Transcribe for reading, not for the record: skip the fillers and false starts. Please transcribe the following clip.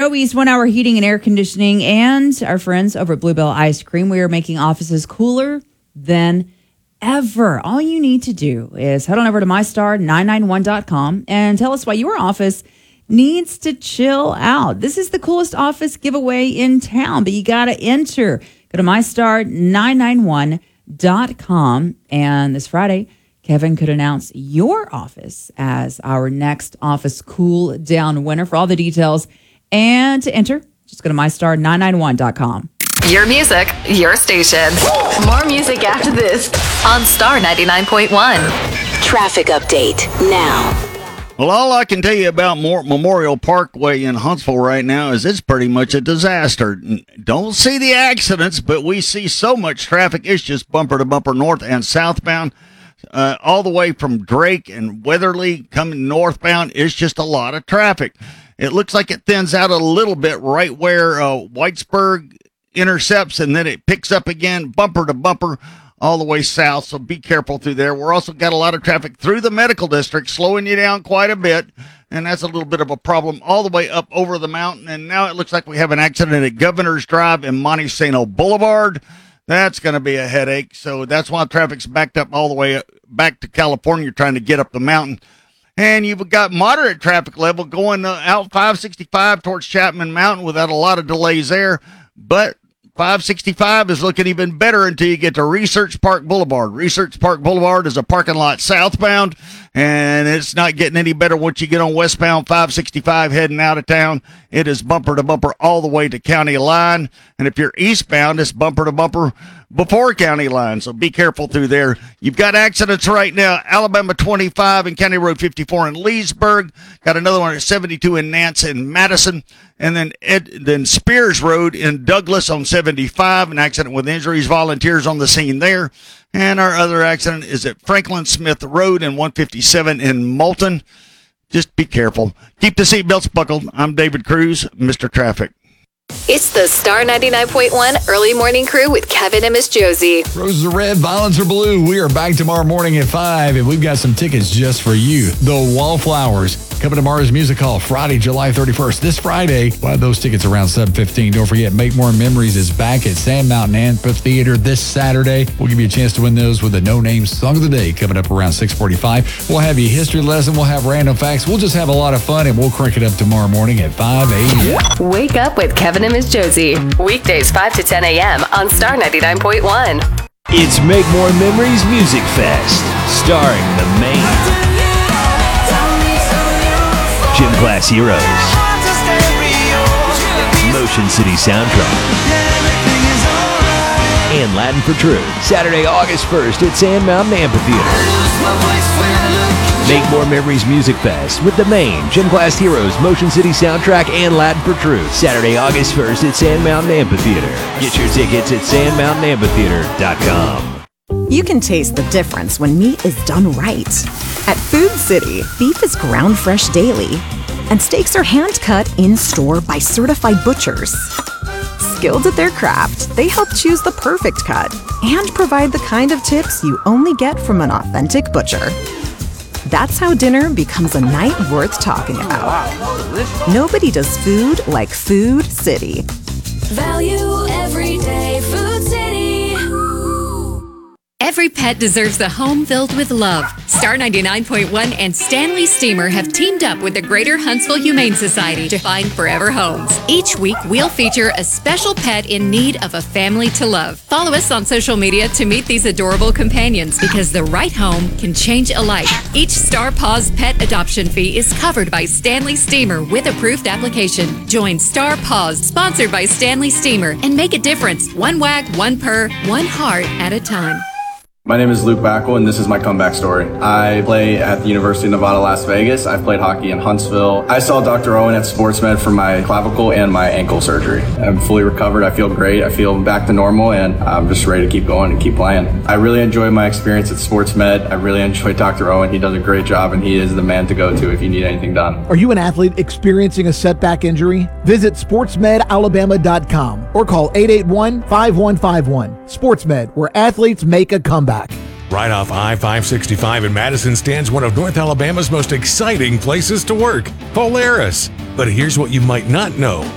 Joe East 1 Hour Heating and Air Conditioning and our friends over at Bluebell Ice Cream. We are making offices cooler than ever. All you need to do is head on over to mystar991.com and tell us why your office needs to chill out. This is the coolest office giveaway in town, but you got to enter. Go to mystar991.com. And this Friday, Kevin could announce your office as our next office cool down winner. For all the details and to enter, just go to mystar991.com. Your music, your station. More music after this On Star 99.1. traffic update now. Well, all I can tell you about Memorial Parkway in Huntsville right now is it's pretty much a disaster. Don't see the accidents, but we see so much traffic. It's just bumper to bumper north and southbound. All the way from Drake and Weatherly coming northbound. It's just a lot of traffic. It looks like it thins out a little bit right where Whitesburg intercepts, and then it picks up again, bumper to bumper, all the way south, so be careful through there. We're also got a lot of traffic through the medical district, slowing you down quite a bit, and that's a little bit of a problem all the way up over the mountain, and now it looks like we have an accident at Governor's Drive and Montesano Boulevard. That's going to be a headache, so that's why traffic's backed up all the way back to California trying to get up the mountain. And you've got moderate traffic level going out 565 towards Chapman Mountain without a lot of delays there, but 565 is looking even better until you get to Research Park Boulevard. Research Park Boulevard is a parking lot southbound, and it's not getting any better once you get on westbound 565 heading out of town. It is bumper to bumper all the way to County Line, and if you're eastbound, it's bumper to bumper before County Line, so be careful through there. You've got accidents right now, Alabama 25 and County Road 54 in Leesburg. Got another one at 72 in Nance and Madison. And then Spears Road in Douglas on 75, an accident with injuries, volunteers on the scene there. And our other accident is at Franklin Smith Road in 157 in Moulton. Just be careful. Keep the seatbelts buckled. I'm David Cruz, Mr. Traffic. It's the Star 99.1 Early Morning Crew with Kevin and Miss Josie. Roses are red, violets are blue. We are back tomorrow morning at 5, and we've got some tickets just for you. The Wallflowers coming to Mars Music Hall Friday, July 31st. This Friday, we'll have those tickets around 7:15. Don't forget, Make More Memories is back at Sand Mountain Amphitheater this Saturday. We'll give you a chance to win those with the No Name Song of the Day coming up around 6:45. We'll have you history lesson. We'll have random facts. We'll just have a lot of fun, and we'll crank it up tomorrow morning at 5 a.m. Wake up with Kevin and Miss Josie. Weekdays 5 to 10 a.m. on Star 99.1. It's Make More Memories Music Fest, starring the main Gym Class Heroes, Motion City Soundtrack, and Latin for True. Saturday, August 1st at Sand Mountain Amphitheater. Make More Memories Music Fest with the main Gym Class Heroes, Motion City Soundtrack, and Latin for Truth. Saturday, August 1st at Sand Mountain Amphitheater. Get your tickets at sandmountainamphitheater.com. You can taste the difference when meat is done right. At Food City, beef is ground fresh daily, and steaks are hand cut in-store by certified butchers. Skilled at their craft, they help choose the perfect cut and provide the kind of tips you only get from an authentic butcher. That's how dinner becomes a night worth talking about. Nobody does food like Food City. Value every day, Food City. Every pet deserves a home filled with love. Star 99.1 and Stanley Steamer have teamed up with the Greater Huntsville Humane Society to find forever homes. Each week, we'll feature a special pet in need of a family to love. Follow us on social media to meet these adorable companions, because the right home can change a life. Each Star Paws pet adoption fee is covered by Stanley Steamer with approved application. Join Star Paws, sponsored by Stanley Steamer, and make a difference. One wag, one purr, one heart at a time. My name is Luke Backel, and this is my comeback story. I play at the University of Nevada, Las Vegas. I've played hockey in Huntsville. I saw Dr. Owen at SportsMed for my clavicle and my ankle surgery. I'm fully recovered. I feel great. I feel back to normal, and I'm just ready to keep going and keep playing. I really enjoy my experience at SportsMed. I really enjoy Dr. Owen. He does a great job, and he is the man to go to if you need anything done. Are you an athlete experiencing a setback injury? Visit sportsmedalabama.com or call 881-5151. SportsMed, where athletes make a comeback. Right off I-565 in Madison stands one of North Alabama's most exciting places to work, Polaris. But here's what you might not know.